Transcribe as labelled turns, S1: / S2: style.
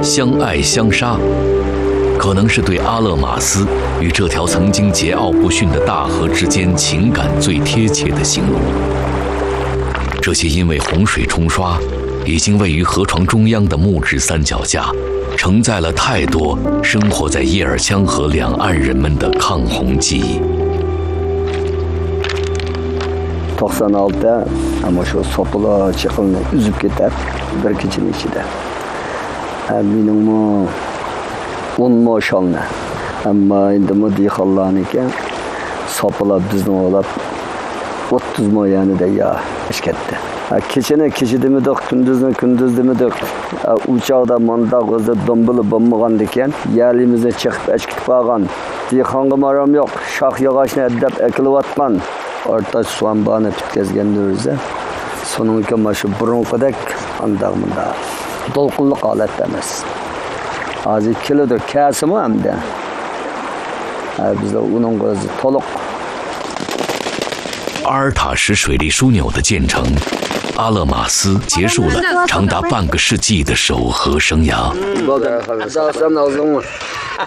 S1: 相爱相杀，可能是对阿勒玛斯与这条曾经桀骜不驯的大河之间情感最贴切的形容。这些因为洪水冲刷，已经位于河床中央的木质三脚架，承载了太多生活在叶尔羌河两岸人们的抗洪记忆。
S2: 96'da ama şu sopalar çıkılını üzüp gider bir keçinin içinde. Benim o 10 moşalına. Ama indi mi diyhallan iken sopalar bizden olap 30 mo yani de ya işketti. Keçene keçi demedik, gündüz demedik. Uçakda mandak özde dombulu bombağan diken yerlimizde çıkıp eşkitip ağan. Diyhanğı maram yok, şah yağaçını edip ekilip atman. Orta soğan bağını bitkizgenlerimize sonun iki maşı burunqudek andağımında dolqunluq alet demez. Az 2 kilodur kesimi hem de. Bizde onun gözü toluq.
S1: 阿尔塔什水利枢纽的建成，阿勒玛斯结束了长达半个世纪的守河生涯。